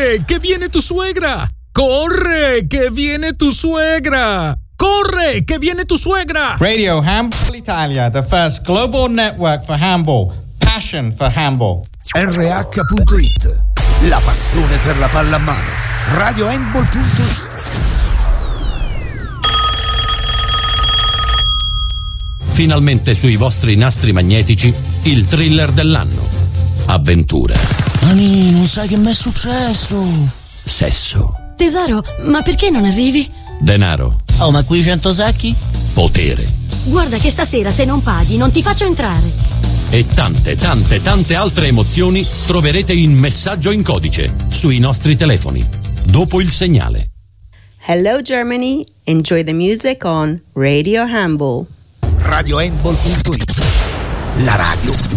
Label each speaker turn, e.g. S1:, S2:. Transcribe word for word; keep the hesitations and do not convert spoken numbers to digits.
S1: Corre, che viene tu suegra! Corre, che viene tu suegra! Corre, che viene tu suegra!
S2: Radio Handball Italia, the first global network for handball. Passion for handball.
S3: R H punto it, la passione per la palla a mano. Radio Handball punto it.
S4: Finalmente sui vostri nastri magnetici il thriller dell'anno. Avventura.
S5: Ani, non sai che mi è successo?
S4: Sesso.
S6: Tesoro, ma perché non arrivi?
S4: Denaro.
S5: Oh, ma qui cento sacchi?
S4: Potere.
S6: Guarda che stasera se non paghi non ti faccio entrare.
S4: E tante, tante, tante altre emozioni troverete in Messaggio in codice sui nostri telefoni. Dopo il segnale.
S7: Hello Germany, enjoy the music on Radio Handball.
S3: Radio Handball punto it, la radio